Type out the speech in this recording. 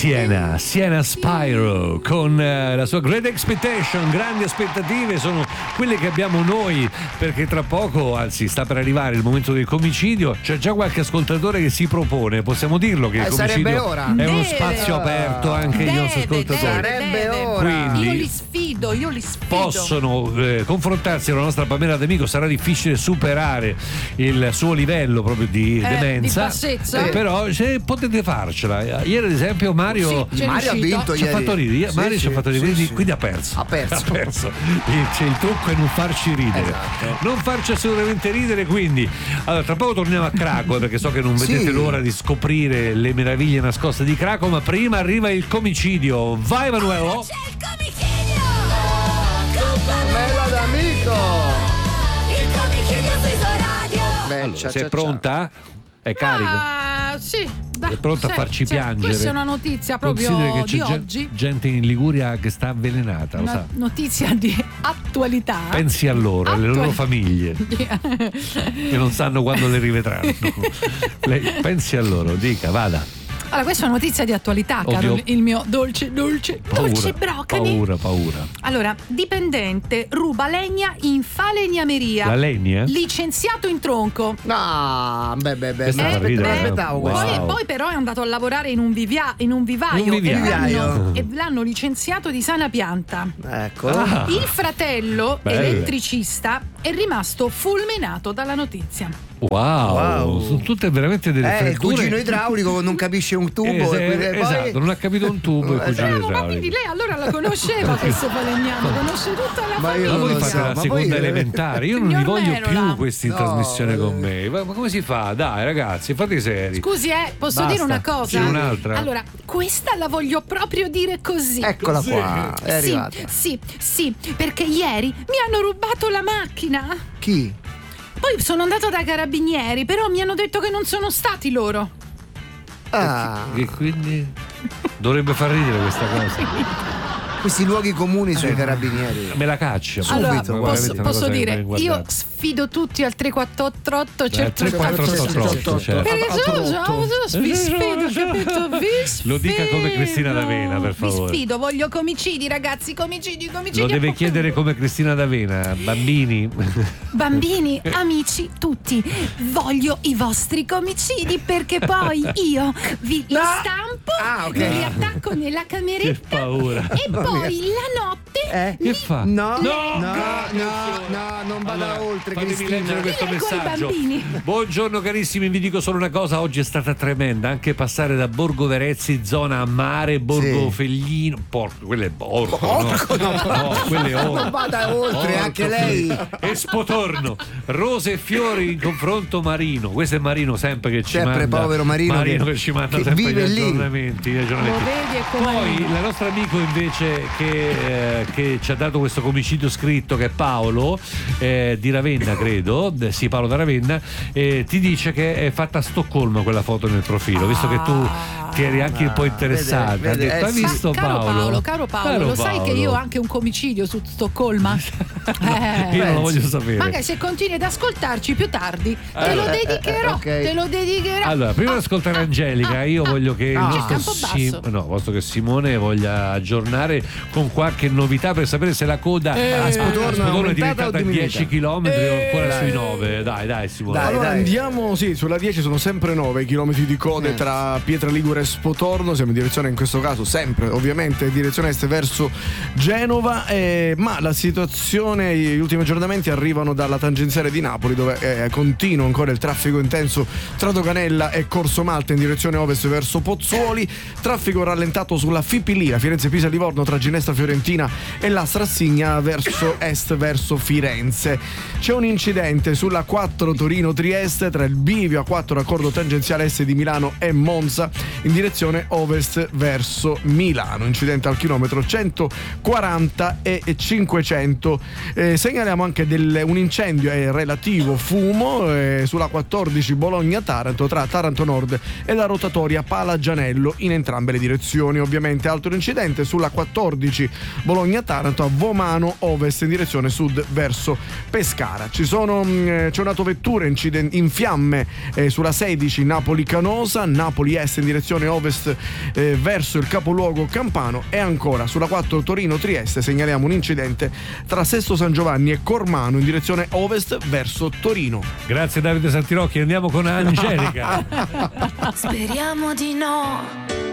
Siena Spyro con la sua Great Expectation, grandi aspettative sono quelle che abbiamo noi, perché tra poco, anzi sta per arrivare il momento del comicidio, c'è già qualche ascoltatore che si propone, possiamo dirlo che il comicidio ora. È uno spazio aperto anche ai nostri ascoltatori. Sarebbe ora. Quindi io li sfido. possono confrontarsi con la nostra Pamela D'Amico. Sarà difficile superare il suo livello proprio di demenza, di bassezza. però potete farcela. Ieri ad esempio Mario Mario ha vinto ci ha fatto ridere. Mario ci ha fatto ridere, quindi ha perso. Il trucco è non farci ridere, non farci assolutamente ridere. Quindi allora, tra poco torniamo a Cracovia, perché so che non vedete l'ora di scoprire le meraviglie nascoste di Cracovia, ma prima arriva il comicidio. Vai Emanuelo. C'è il comicidio Pamela D'Amico. Il comicidio sui radio. Allora, sei pronta? È carica? Sì, dai, È pronta a farci piangere? Questa è una notizia proprio Considera che di c'è oggi. gente in Liguria che sta avvelenata, lo Una sa. notizia di attualità. Pensi a loro, alle loro famiglie che non sanno quando le rivedranno. Pensi a loro, dica, vada. Allora, questa è una notizia di attualità, caro il mio dolce brocoli. Paura. Allora, dipendente ruba legna in falegnameria. La legna? Licenziato in tronco. No, aspettavo questo. Poi però è andato a lavorare in un vivaio. E l'hanno licenziato di sana pianta. Ecco. Il fratello elettricista è rimasto fulminato dalla notizia. Wow. Sono tutte veramente delle freddure. Il cugino idraulico non capisce un tubo esatto, non ha capito un tubo il cugino idraulico. Ma quindi lei allora la conosceva questo falegnano, conosce tutta la famiglia. Ma voi fate la seconda elementare, io non li voglio più questi in trasmissione con me. Ma come si fa? Dai ragazzi, fate seri. Scusi, posso dire una cosa? Sì, un'altra. Allora, questa la voglio proprio dire così. Eccola qua, è arrivata. Sì, perché ieri mi hanno rubato la macchina. Chi? Poi sono andata dai carabinieri, però mi hanno detto che non sono stati loro. E quindi dovrebbe far ridere questa cosa. Questi luoghi comuni sui carabinieri. Me la caccia. Allora, subito. posso dire, io sfido tutti al 3488 3488, certo. Perché vi sfido, capito? Lo dica come Cristina D'Avena, per favore. Vi sfido, voglio comicidi, ragazzi, comicidi. Lo deve chiedere come Cristina D'Avena. Bambini, amici, tutti, voglio i vostri comicidi, perché poi io vi li stampo, ve li attacco nella cameretta. Che paura. E poi la notte che fa? No, non vada oltre, Fatemi leggere questo messaggio. bambini. Buongiorno carissimi, vi dico solo una cosa, oggi è stata tremenda, anche passare da Borgo Verezzi, zona a mare, Borgo Feglino, porco, quello è porco, no, quello è orco. Non vada oltre, anche lei. E Spotorno, rose e fiori in confronto Marino, questo è Marino sempre che ci sempre manda, povero Marino che ci manda che sempre gli vive lì. aggiornamenti. Lo vedi e come Poi la nostra amico invece che ci ha dato questo comicidio scritto, che è Paolo di Ravenna, credo, sì, Paolo da Ravenna, ti dice che è fatta a Stoccolma quella foto nel profilo, visto che tu ti eri anche un po' interessata. Ha detto, hai visto Paolo? Caro Paolo, lo sai che io ho anche un comicidio su Stoccolma? Io non lo voglio sapere. Magari se continui ad ascoltarci più tardi te lo dedicherò. Te lo dedicherò. Allora, prima di ascoltare Angelica, io voglio che il nostro Simone voglia aggiornare con qualche novità per sapere se la coda a Spotorno è diventata 10 km o ancora sui 9. Dai Simone. Allora andiamo, sulla 10 sono sempre 9 chilometri di code tra Pietra Ligure e Spotorno. Siamo in direzione, in questo caso sempre ovviamente in direzione est verso Genova, ma la situazione, gli ultimi aggiornamenti arrivano dalla tangenziale di Napoli, dove continua ancora il traffico intenso tra Doganella e Corso Malta in direzione ovest verso Pozzuoli, traffico rallentato sulla Fipilina Firenze-Pisa-Livorno tra Ginestra Fiorentina e la Strassigna verso est verso Firenze. C'è un incidente sulla 4 Torino-Trieste tra il bivio A4 raccordo tangenziale est di Milano e Monza in direzione ovest verso Milano, incidente al chilometro 140 e 500. Segnaliamo anche un incendio e relativo fumo sulla 14 Bologna-Taranto tra Taranto Nord e la rotatoria Palagianello in entrambe le direzioni. Ovviamente altro incidente sulla 14 Bologna-Taranto a Vomano ovest in direzione sud verso Pescara. C'è un'autovettura in fiamme sulla 16 Napoli-Canosa, Napoli est in direzione direzione ovest verso il capoluogo campano. E ancora sulla 4 Torino-Trieste segnaliamo un incidente tra Sesto San Giovanni e Cormano in direzione ovest verso Torino. Grazie Davide Santirocchi, andiamo con Angelica. Speriamo di no.